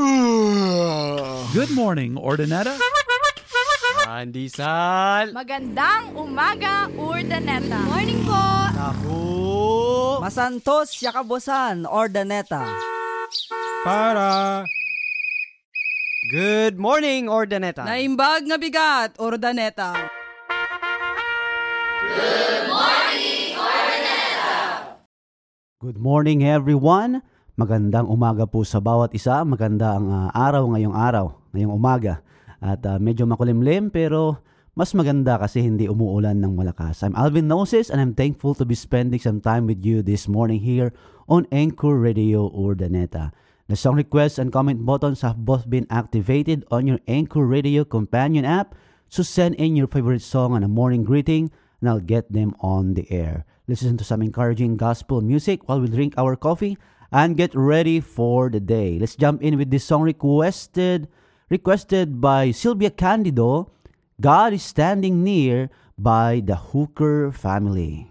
Good morning, Ordineta. Pandesal. Magandang umaga, Urdaneta. Morning po. Naku. Masantos, Yakabosan, Ordaneta. Para. Good morning, Ordaneta. Naimbag nga bigat, Ordaneta. Good morning everyone. Magandang umaga po sa bawat isa. Magandang araw ngayong umaga. At medyo makulimlim pero mas maganda kasi hindi umuulan ng malakas. I'm Alvin Noses and I'm thankful to be spending some time with you this morning here on Anchor Radio Urdaneta. The song requests and comment buttons have both been activated on your Anchor Radio companion app. So send in your favorite song and a morning greeting and I'll get them on the air. Listen to some encouraging gospel music while we drink our coffee and get ready for the day. Let's jump in with this song requested by Sylvia Candido, God is Standing Near by the Hooker Family.